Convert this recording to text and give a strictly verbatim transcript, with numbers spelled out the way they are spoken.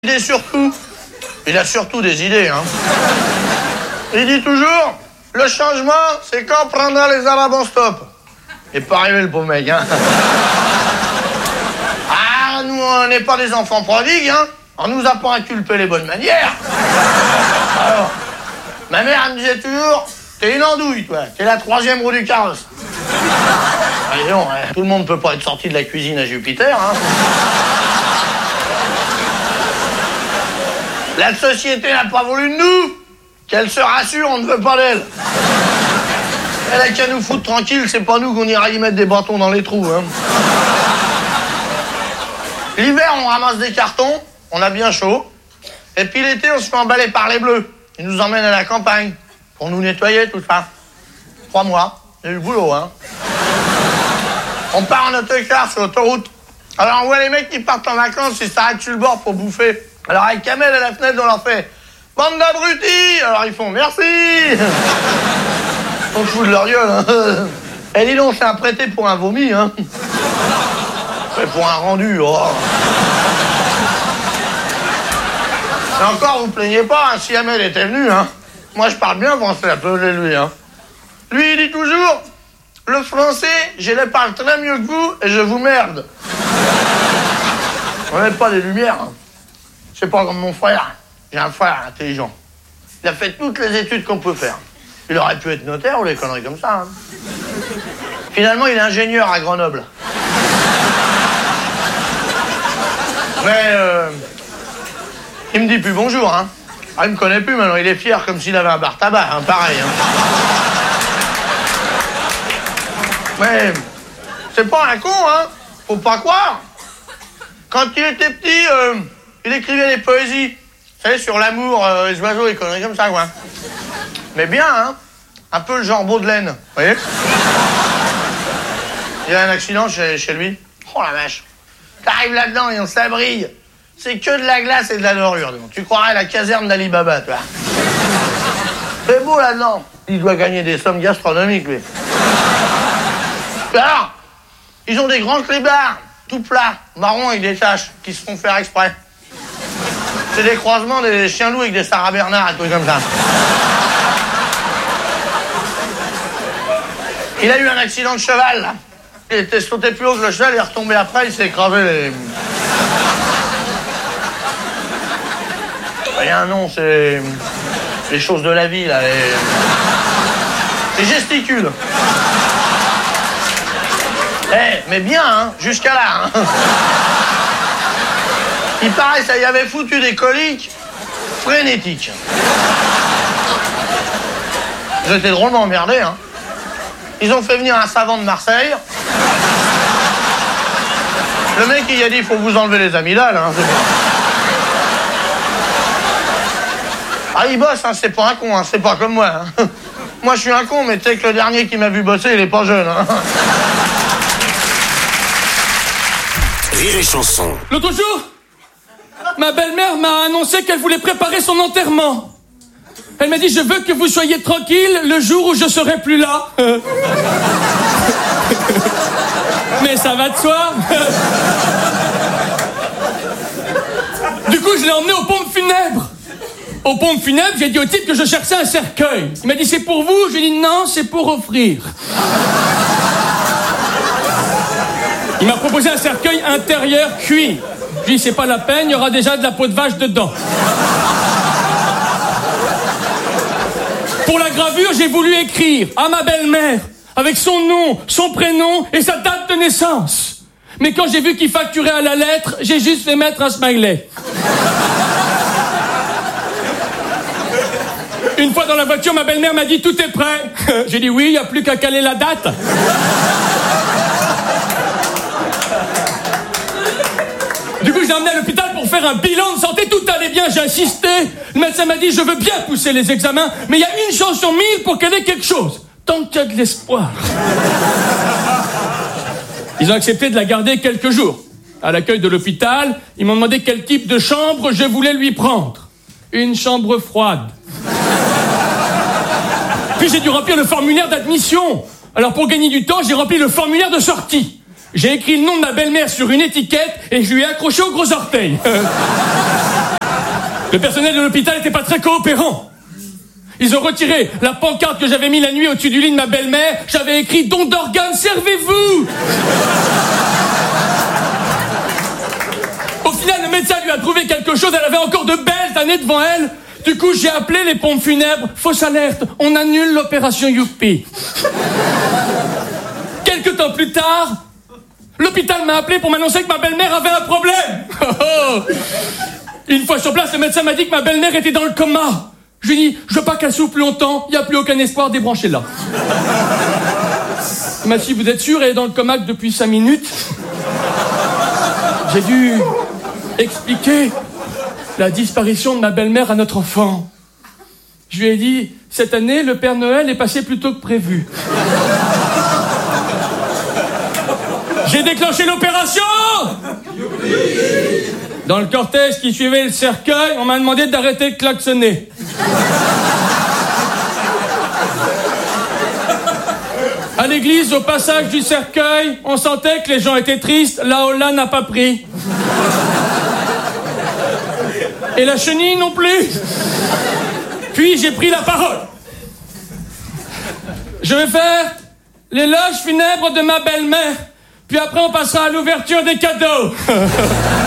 idées surtout. Il a surtout des idées, hein. Il dit toujours, le changement, c'est quand on prendra les Arabes en stop. Il n'est pas arrivé, le pauvre mec, hein. Ah, nous, on n'est pas des enfants prodigues, hein. On nous a pas inculpé les bonnes manières. Alors, ma mère, elle me disait toujours, t'es une andouille, toi. T'es la troisième roue du carrosse. Allez, non, hein. Tout le monde peut pas être sorti de la cuisine à Jupiter, hein. La société n'a pas voulu de nous. Qu'elle se rassure, on ne veut pas d'elle. Elle a qu'à nous foutre tranquille, c'est pas nous qu'on ira y mettre des bâtons dans les trous, hein. L'hiver, on ramasse des cartons, on a bien chaud. Et puis l'été, on se fait emballer par les bleus. Ils nous emmènent à la campagne pour nous nettoyer, tout ça. Trois mois, il y a eu le boulot, hein. On part en autocar sur l'autoroute. Alors on voit les mecs qui partent en vacances, ils s'arrêtent sur le bord pour bouffer. Alors avec Kamel à la fenêtre, on leur fait « Bande d'abrutis !» Alors ils font « Merci !» On se fout de leur gueule, hein. Et dis donc, c'est un prêté pour un vomi, hein. Mais pour un rendu, oh. Et encore, vous plaignez pas, hein, si Kamel était venu, hein. Moi, je parle bien français, appelez lui, hein. Lui, il dit toujours « Le français, je le parle très mieux que vous et je vous merde. » On n'est pas des lumières, hein. C'est pas comme mon frère. J'ai un frère intelligent. Il a fait toutes les études qu'on peut faire. Il aurait pu être notaire ou des conneries comme ça, hein. Finalement, il est ingénieur à Grenoble. Mais euh, il me dit plus bonjour, hein. Ah, il me connaît plus maintenant. Il est fier comme s'il avait un bar tabac, hein, pareil, hein. Mais c'est pas un con, hein. Faut pas croire. Quand il était petit, euh, il écrivait des poésies. Vous savez, sur l'amour, euh, les oiseaux, les conneries comme ça, quoi. Mais bien, hein. Un peu le genre Baudelaire, vous voyez. Il y a un accident chez, chez lui. Oh la vache. T'arrives là-dedans et on s'abrille. C'est que de la glace et de la dorure. Donc. Tu croirais la caserne d'Ali Baba, toi. C'est beau là-dedans. Il doit gagner des sommes gastronomiques, lui. Et alors, ils ont des grands clébards, tout plats, marrons avec des taches, qui se font faire exprès. C'est des croisements des chiens loups avec des Sarah Bernard et tout comme ça. Il a eu un accident de cheval, là. Il était sauté plus haut que le cheval, il est retombé après, il s'est écrasé les... Rien, non, c'est... les choses de la vie, là, les... les gesticules. Eh, mais bien, hein, jusqu'à là, hein. Il paraît, ça y avait foutu des coliques frénétiques. Ils étaient drôlement emmerdés, hein. Ils ont fait venir un savant de Marseille. Le mec, il a dit, il faut vous enlever les amygdales, hein, c'est bon. Ah, il bosse, hein, c'est pas un con, hein, c'est pas comme moi, hein. Moi, je suis un con, mais tu sais que le dernier qui m'a vu bosser, il est pas jeune, hein. Rire et chanson. L'autre jour, ma belle-mère m'a annoncé qu'elle voulait préparer son enterrement. Elle m'a dit, je veux que vous soyez tranquille le jour où je serai plus là. Mais ça va de soi. Du coup, je l'ai emmené aux pompes funèbres. Aux pompes funèbres, j'ai dit au type que je cherchais un cercueil. Il m'a dit, c'est pour vous? J'ai dit, non, c'est pour offrir. Il m'a proposé un cercueil intérieur cuit. Je lui ai dit, c'est pas la peine, il y aura déjà de la peau de vache dedans. Pour la gravure, j'ai voulu écrire à ma belle-mère, avec son nom, son prénom et sa date de naissance. Mais quand j'ai vu qu'il facturait à la lettre, j'ai juste fait mettre un smiley. Une fois dans la voiture, ma belle-mère m'a dit, tout est prêt. J'ai dit oui, il n'y a plus qu'à caler la date. Du coup, je l'ai emmené à l'hôpital pour faire un bilan de santé. Tout allait bien, j'ai insisté. Le médecin m'a dit, je veux bien pousser les examens, mais il y a une chance sur mille pour qu'elle ait quelque chose. Tant qu'il y a de l'espoir. Ils ont accepté de la garder quelques jours. À l'accueil de l'hôpital, ils m'ont demandé quel type de chambre je voulais lui prendre. Une chambre froide. Puis j'ai dû remplir le formulaire d'admission. Alors pour gagner du temps, j'ai rempli le formulaire de sortie. J'ai écrit le nom de ma belle-mère sur une étiquette et je lui ai accroché au gros orteil. Le personnel de l'hôpital n'était pas très coopérant. Ils ont retiré la pancarte que j'avais mis la nuit au-dessus du lit de ma belle-mère. J'avais écrit « Don d'organes, servez-vous » Au final, le médecin lui a trouvé quelque chose. Elle avait encore de belles années devant elle. Du coup, j'ai appelé les pompes funèbres. Fausse alerte, on annule l'opération Youpi. Quelques temps plus tard, l'hôpital m'a appelé pour m'annoncer que ma belle-mère avait un problème. Une fois sur place, le médecin m'a dit que ma belle-mère était dans le coma. Je lui ai dit, je veux pas qu'elle souffle plus longtemps, il n'y a plus aucun espoir, débranchez-la. Il m'a dit, vous êtes sûr, elle est dans le coma depuis cinq minutes. J'ai dû expliquer la disparition de ma belle-mère à notre enfant. Je lui ai dit, cette année, le Père Noël est passé plus tôt que prévu. J'ai déclenché l'opération. Dans le cortège qui suivait le cercueil, on m'a demandé d'arrêter de klaxonner. À l'église, au passage du cercueil, on sentait que les gens étaient tristes, la Holla n'a pas pris. Et la chenille non plus. Puis j'ai pris la parole. Je vais faire l'éloge funèbre de ma belle-mère. Puis après, on passera à l'ouverture des cadeaux.